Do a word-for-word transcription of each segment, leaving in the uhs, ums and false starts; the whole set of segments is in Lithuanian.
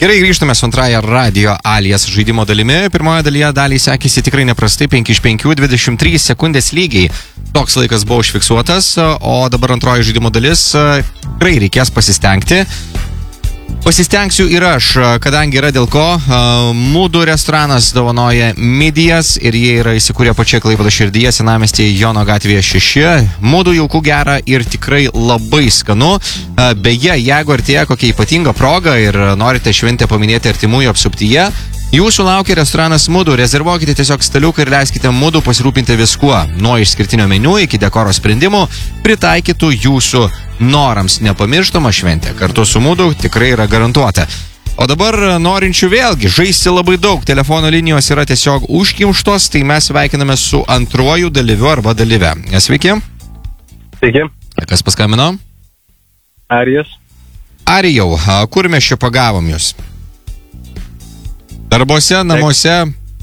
Gerai, grįžtame su antrąją Radio Alias žaidimo dalimi. Pirmoje dalyje daliai sekėsi tikrai neprastai, penki iš penkių, dvidešimt trys sekundės lygiai. Toks laikas buvo užfiksuotas, o dabar antroji žaidimo dalis tikrai reikės pasistengti. Pasistengsiu ir aš, kadangi yra dėl ko. Mūdų restoranas dovanoja midijas ir jie yra įsikūrę pačioje Klaipėdos širdyje, senamiestyje Jono gatvėje šeši. Mūdų jauku gera ir tikrai labai skanu. Beje, jeigu artėja kokia ypatinga proga ir norite šventę paminėti artimųjų apsuptyje, jūsų laukia restoranas Mūdų. Rezervuokite tiesiog staliuką ir leiskite Mūdų pasirūpinti viskuo. Nuo išskirtinio meniu iki dekoro sprendimų pritaikytų jūsų norams. Nepamirštama šventė kartu su Mūdų tikrai yra garantuota. O dabar norinčių vėlgi žaisti labai daug. Telefono linijos yra tiesiog užkimštos, tai mes sveikiname su antruoju dalyviu arba dalyve. Sveiki. Sveiki. Kas paskambino? Arijas. Arijau, kur mes čia pagavom jūs? Darbuose, namuose?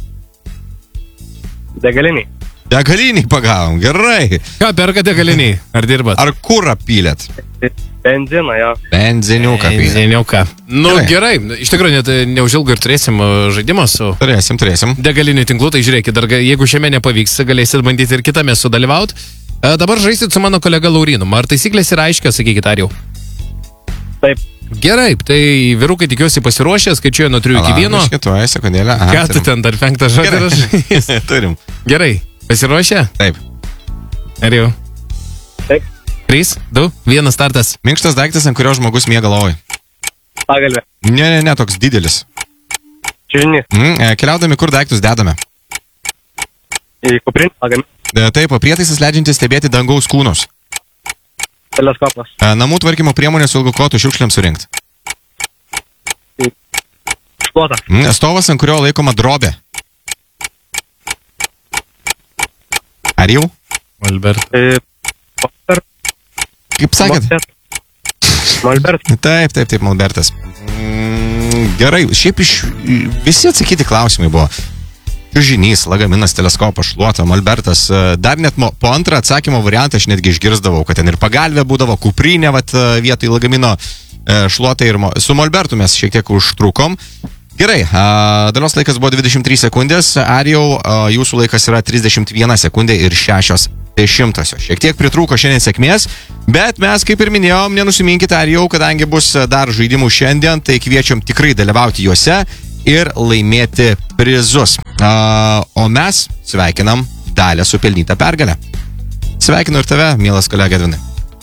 Degaliniai. Degaliniai pagavom, gerai. Ką perka degaliniai? Ar dirbat? Ar kurą pylėt? Benziną, jo. Benziniuką pylėt. Benziniuką. Nu Gerai. gerai, iš tikrųjų net neužilgo ir turėsim žaidimą su Turėsim, turėsim. degalinių tinklu, tai žiūrėkit, dar ga- jeigu šiame nepavyks, galėsit bandyti ir kitame sudalyvauti. E, Dabar žaisit su mano kolega Laurinu. Ar taisyklės yra aiškios, sakykit, ar jau? Taip. Gerai, tai vyrukai tikiuosi pasiruošę, skaičiuoju nuo trijų iki vieno. Kituoja, sekundėlę. Aha, Ką tu turim. ten dar penktą žodį Gerai. rašai? Turim. Gerai, pasiruošę? Taip. Ar jau? Taip. trys, du, vienas startas. Minkštas daiktas, ant kurio žmogus miega lovoj. Pagalbė. Ne, ne, ne, toks didelis. Čiužinys. Mm, e, keliaudami, kur daiktus dedame? Į kuprinį. Pagalbė. E, Taip, o prietaisas leidžiantis stebėti dangaus kūnus. Teleskopas. E, Namų tvarkymo priemonės ilgų kotų šiukšliams surinkti. Šluota. Mm, Stovas, ant kurio laikoma drobė. Ar jau? Albert. E, Molbert. Kaip sakėt? Molbert. Taip, taip, taip, Malbertas. Mm, Gerai, šiaip iš visi atsakyti klausimai buvo. Čiužinys, lagaminas, teleskopas, šluota, Malbertas. E, Dar net mo- po antrą atsakymo variantą aš netgi išgirsdavau, kad ten ir pagalvė būdavo, kuprinė vat, e, vietoj lagamino, e, šluota ir mo- su Molbertu mes šiek tiek užtrukom. Gerai, a, dalios laikas buvo dvidešimt trys sekundės, ar jau a, jūsų laikas yra trisdešimt viena sekundė ir šešios dešimtosios. Šiek tiek pritrūko šiandien sėkmės, bet mes, kaip ir minėjom, nenusiminkite, ar jau, kadangi bus dar žaidimų šiandien, tai kviečiam tikrai dalyvauti juose ir laimėti prizus. A, o mes sveikinam Dalę su pelnyta pergalę. Sveikinu ir tave, mielas kolega Edvinai.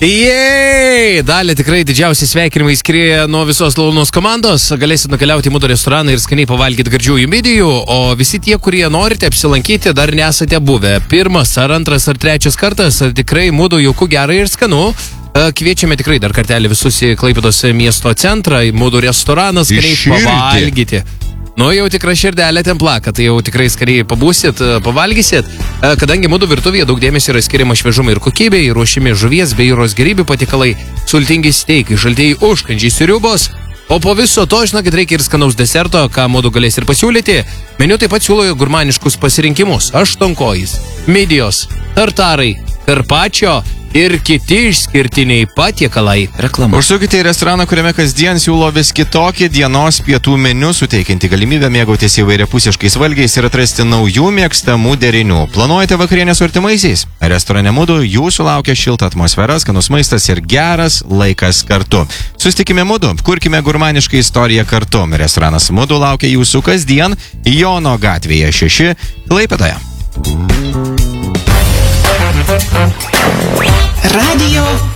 Jei! Dalė tikrai didžiausi sveikinimai skrieja nuo visos Launos komandos. Galėsit nukeliauti į Mūdų restoraną ir skaniai pavalgyti gardžiųjų midijų, o visi tie, kurie norite apsilankyti, dar nesate buvę. Pirmas ar antras ar trečias kartas, ar tikrai Mūdų jauku, gerai ir skanu. E, Kviečiame tikrai dar kartelį visus į Klaipėdos miesto centrą, į Mūdų restoraną skaniai Širdį. pavalgyti. Nu, jau tikrai širdelė ten plaka, tai jau tikrai skaniai pabūsit, pavalgysit, E, kadangi Mūdų virtuvėje daug dėmesio yra skiriama šviežumai ir kokybei, ruošimi žuvies bei jūros gėrybių patikalai, sultingi steikai, šaltieji užkandžiai, sriubos, o po viso to, žinokit, reikia ir skanaus deserto, ką Mūdų galės ir pasiūlyti. Meniu taip pat siūlo gurmaniškus pasirinkimus: aštuonkojis, midijos, tartarai, karpačio ir kiti išskirtiniai patiekalai. Reklama. Užsukite į restoraną, kuriame kasdien siūlo vis kitokį dienos pietų meniu, suteikianti galimybę mėgautis įvairiapusiškais valgiais ir atrasti naujų mėgstamų derinių. Planuojate vakarienę su artimaisiais? Restorane Mūdų jūsų laukia šilta atmosfera, skanus maistas ir geras laikas kartu. Susitikime Mūdų, kurkime gurmanišką istoriją kartu. Restoranas Mūdų laukia jūsų kasdien Jono gatvėje šeši, Klaipėdoje. Radio